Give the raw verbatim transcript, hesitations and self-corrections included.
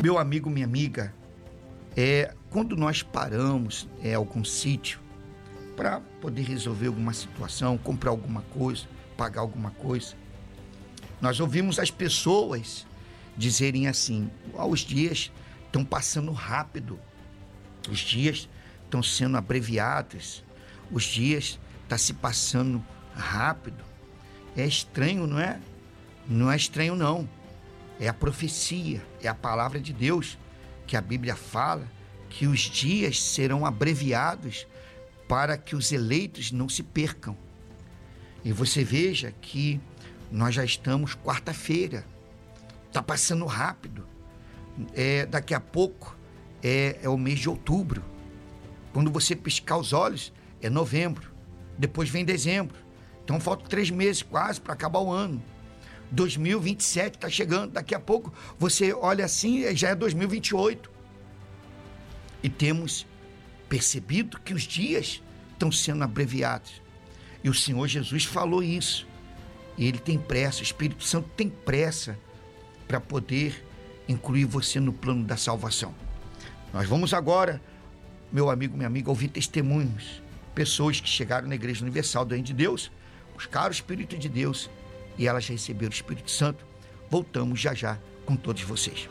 Meu amigo, minha amiga, é, quando nós paramos em é, algum sítio para poder resolver alguma situação, comprar alguma coisa, pagar alguma coisa, nós ouvimos as pessoas dizerem assim: oh, os dias estão passando rápido, os dias estão sendo abreviados, os dias estão se passando rápido. É estranho, não é? Não é estranho, não. É a profecia, é a palavra de Deus, que a Bíblia fala que os dias serão abreviados para que os eleitos não se percam. E você veja que nós já estamos quarta-feira, está passando rápido. É, daqui a pouco é, é o mês de outubro. Quando você piscar os olhos, é novembro. Depois vem dezembro. Então faltam três meses quase para acabar o ano. dois mil e vinte e sete está chegando. Daqui a pouco você olha assim, já é dois mil e vinte e oito. E temos percebido que os dias estão sendo abreviados. E o Senhor Jesus falou isso. E Ele tem pressa, o Espírito Santo tem pressa para poder incluir você no plano da salvação. Nós vamos agora, meu amigo, minha amiga, ouvir testemunhos. Pessoas que chegaram na Igreja Universal do Reino de Deus, buscaram o Espírito de Deus e elas receberam o Espírito Santo. Voltamos já já com todos vocês.